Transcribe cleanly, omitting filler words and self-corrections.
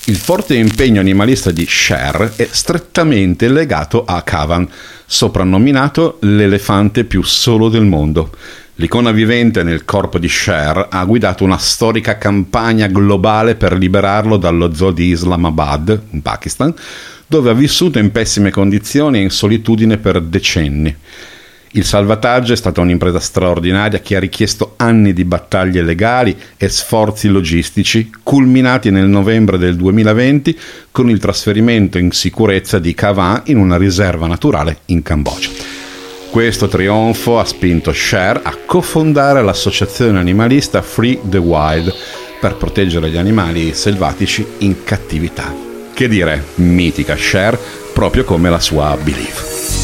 Il forte impegno animalista di Cher è strettamente legato a Cavan, soprannominato l'elefante più solo del mondo. L'icona vivente nel corpo di Cher ha guidato una storica campagna globale per liberarlo dallo zoo di Islamabad, in Pakistan, dove ha vissuto in pessime condizioni e in solitudine per decenni. Il salvataggio è stata un'impresa straordinaria che ha richiesto anni di battaglie legali e sforzi logistici, culminati nel novembre del 2020 con il trasferimento in sicurezza di Cavan in una riserva naturale in Cambogia. Questo trionfo ha spinto Cher a cofondare l'associazione animalista Free the Wild per proteggere gli animali selvatici in cattività. Che dire, mitica Cher, proprio come la sua Believe.